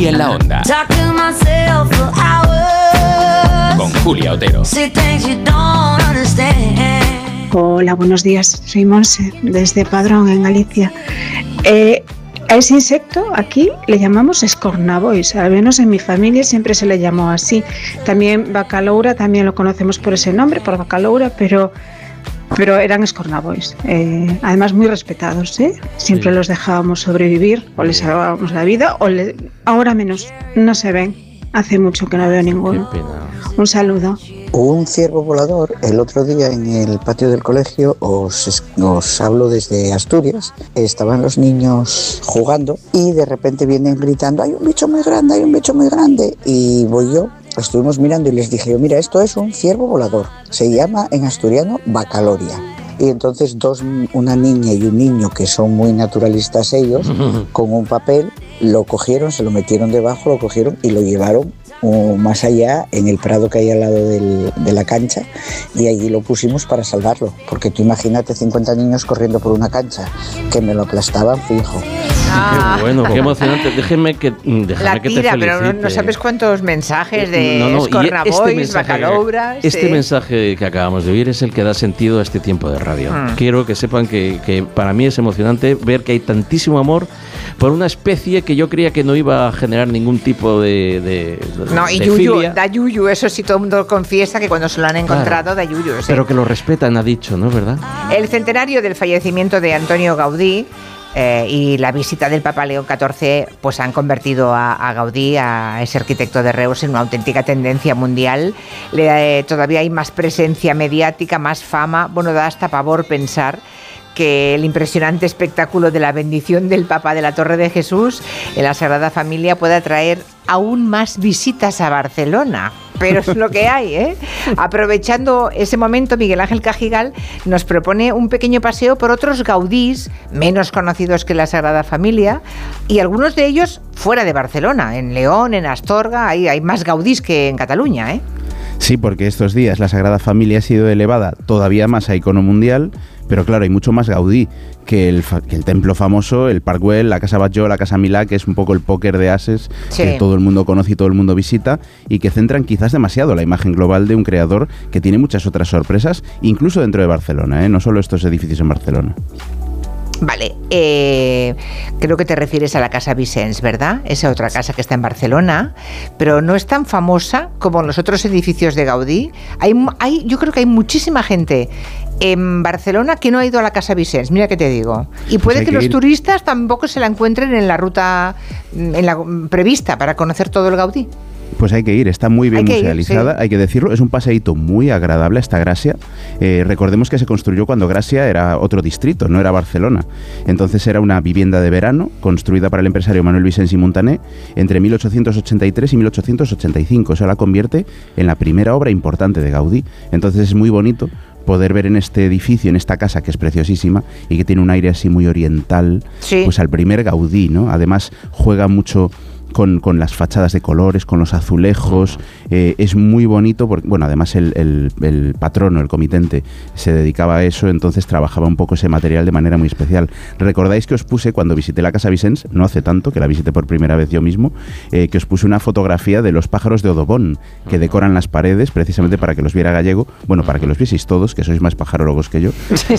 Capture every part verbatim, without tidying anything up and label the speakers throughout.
Speaker 1: en la Onda. Con Julia Otero.
Speaker 2: Hola, buenos días. Soy Monse, desde Padrón, en Galicia. Eh, a ese insecto aquí le llamamos escornabois. Al menos en mi familia siempre se le llamó así. También bacaloura, también lo conocemos por ese nombre, por bacaloura, pero... pero eran escornabois, eh, además muy respetados, ¿eh? Siempre sí. Los dejábamos sobrevivir, o les salvábamos la vida, o le... ahora menos, no se ven, hace mucho que no veo ninguno. Un saludo.
Speaker 3: Un ciervo volador el otro día en el patio del colegio, os, os hablo desde Asturias, estaban los niños jugando y de repente vienen gritando, hay un bicho muy grande, hay un bicho muy grande, y voy yo. Estuvimos mirando y les dije yo, mira, esto es un ciervo volador, se llama en asturiano bacaloria. Y entonces dos, una niña y un niño, que son muy naturalistas ellos, con un papel lo cogieron, se lo metieron debajo, lo cogieron y lo llevaron uh, más allá en el prado que hay al lado del, de la cancha, y allí lo pusimos para salvarlo, porque tú imagínate cincuenta niños corriendo por una cancha, que me lo aplastaban fijo.
Speaker 4: Ah. Qué bueno, qué emocionante. Déjenme que, déjame
Speaker 5: la
Speaker 4: que
Speaker 5: tira,
Speaker 4: te felicite.
Speaker 5: Pero no, no sabes cuántos mensajes de
Speaker 4: no, no,
Speaker 5: escornabois,
Speaker 4: este
Speaker 5: bacalouras.
Speaker 4: Este
Speaker 5: eh.
Speaker 4: mensaje que acabamos de oír es el que da sentido a este tiempo de radio. Hmm. Quiero que sepan que, que para mí es emocionante ver que hay tantísimo amor por una especie que yo creía que no iba a generar ningún tipo de, de, de
Speaker 5: No, y
Speaker 4: de
Speaker 5: yuyu,
Speaker 4: filia.
Speaker 5: da yuyu, eso sí todo el mundo confiesa que cuando se lo han encontrado, claro, da yuyu. ¿Sí?
Speaker 4: Pero que lo respetan, ha dicho, ¿no? ¿Verdad?
Speaker 5: El centenario del fallecimiento de Antonio Gaudí Eh, y la visita del Papa León catorce pues han convertido a, a Gaudí, a ese arquitecto de Reus, en una auténtica tendencia mundial. Le, eh, todavía hay más presencia mediática, más fama. Bueno, da hasta pavor pensar que el impresionante espectáculo de la bendición del Papa de la Torre de Jesús en la Sagrada Familia pueda atraer aún más visitas a Barcelona. Pero es lo que hay, ¿eh? Aprovechando ese momento, Miguel Ángel Cajigal nos propone un pequeño paseo por otros Gaudís menos conocidos que la Sagrada Familia, y algunos de ellos fuera de Barcelona, en León, en Astorga, hay, hay más Gaudís que en Cataluña, ¿eh?
Speaker 6: Sí, porque estos días la Sagrada Familia ha sido elevada todavía más a icono mundial, pero claro, hay mucho más Gaudí que el, que el templo famoso, el Parc Güell, la Casa Batlló, la Casa Milà, que es un poco el póker de ases, sí, que todo el mundo conoce y todo el mundo visita, y que centran quizás demasiado la imagen global de un creador que tiene muchas otras sorpresas, incluso dentro de Barcelona, ¿eh? No solo estos edificios en Barcelona.
Speaker 5: Vale, eh, creo que te refieres a la Casa Vicens, ¿verdad? Esa otra casa que está en Barcelona, pero no es tan famosa como los otros edificios de Gaudí. Hay, hay, yo creo que hay muchísima gente en Barcelona que no ha ido a la Casa Vicens, mira que te digo. Y puede pues que, que los ir. turistas tampoco se la encuentren en la ruta en la, prevista para conocer todo el Gaudí.
Speaker 6: Pues hay que ir, está muy bien
Speaker 5: hay
Speaker 6: musealizada, ir, sí. Hay que decirlo, es un paseíto muy agradable hasta Gracia. Eh, recordemos que se construyó cuando Gracia era otro distrito, no era Barcelona. Entonces era una vivienda de verano construida para el empresario Manuel Vicens y Montaner entre mil ochocientos ochenta y tres y mil ochocientos ochenta y cinco. Eso la convierte en la primera obra importante de Gaudí. Entonces es muy bonito poder ver en este edificio, en esta casa que es preciosísima y que tiene un aire así muy oriental, sí, pues al primer Gaudí, ¿no? Además juega mucho Con, con las fachadas de colores, con los azulejos, eh, es muy bonito porque, bueno, además el, el, el patrono, el comitente, se dedicaba a eso, entonces trabajaba un poco ese material de manera muy especial. ¿Recordáis que os puse cuando visité la Casa Vicens, no hace tanto, que la visité por primera vez yo mismo, eh, que os puse una fotografía de los pájaros de Odobón, que decoran las paredes precisamente para que los viera Gallego, bueno, para que los vieseis todos, que sois más pajarólogos que yo,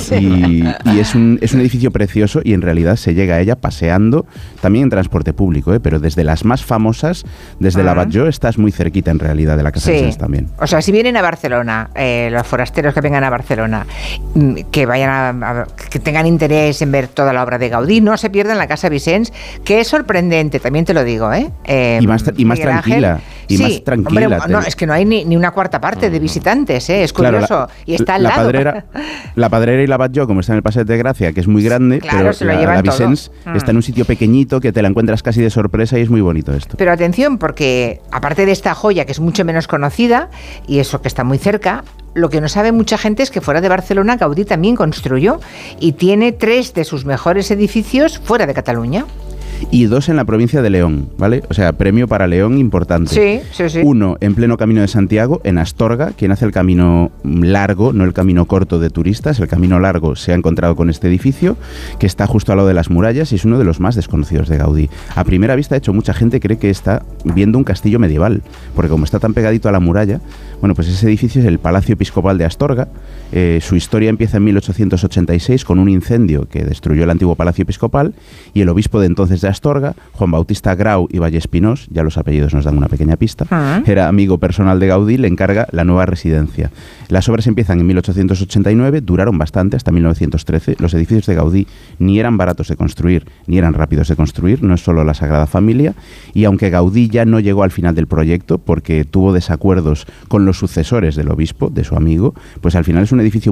Speaker 6: y, y es, un, es un edificio precioso y en realidad se llega a ella paseando, también en transporte público, eh, pero desde las más famosas, desde uh-huh. la Batlló estás muy cerquita en realidad de la Casa sí. Vicens también.
Speaker 5: O sea, si vienen a Barcelona, eh, los forasteros que vengan a Barcelona, que vayan a, a, que tengan interés en ver toda la obra de Gaudí, no se pierdan la Casa Vicens, que es sorprendente, también te lo digo, ¿eh? eh
Speaker 6: y más, y más tranquila. Y
Speaker 5: sí,
Speaker 6: más tranquila.
Speaker 5: Hombre, no, es que no hay ni, ni una cuarta parte de visitantes, ¿eh? Es curioso. Claro, la, y está al
Speaker 6: la
Speaker 5: lado.
Speaker 6: Padrera, la Padrera y la Batlló, como está en el Paseo de Gracia, que es muy grande,
Speaker 5: claro,
Speaker 6: pero
Speaker 5: se lo
Speaker 6: la,
Speaker 5: llevan
Speaker 6: la Vicens
Speaker 5: todo.
Speaker 6: está en un sitio pequeñito que te la encuentras casi de sorpresa y es muy bonito esto.
Speaker 5: Pero atención, porque aparte de esta joya que es mucho menos conocida, y eso que está muy cerca, lo que no sabe mucha gente es que fuera de Barcelona Gaudí también construyó y tiene tres de sus mejores edificios fuera de Cataluña.
Speaker 6: y dos en la provincia de León, ¿vale? O sea, premio para León importante.
Speaker 5: Sí, sí, sí.
Speaker 6: Uno en pleno Camino de Santiago, en Astorga, quien hace el camino largo, no el camino corto de turistas, el camino largo se ha encontrado con este edificio, que está justo al lado de las murallas y es uno de los más desconocidos de Gaudí. A primera vista, de hecho, mucha gente cree que está viendo un castillo medieval, porque como está tan pegadito a la muralla, bueno, pues ese edificio es el Palacio Episcopal de Astorga. Eh, su historia empieza en mil ochocientos ochenta y seis con un incendio que destruyó el antiguo Palacio Episcopal y el obispo de entonces de Astorga, Juan Bautista Grau y Vallespinós, ya los apellidos nos dan una pequeña pista, uh-huh. era amigo personal de Gaudí, le encarga la nueva residencia. Las obras empiezan en mil ochocientos ochenta y nueve, duraron bastante, hasta mil novecientos trece. Los edificios de Gaudí ni eran baratos de construir, ni eran rápidos de construir, no es solo la Sagrada Familia, y aunque Gaudí ya no llegó al final del proyecto porque tuvo desacuerdos con los sucesores del obispo, de su amigo, pues al final es un edificio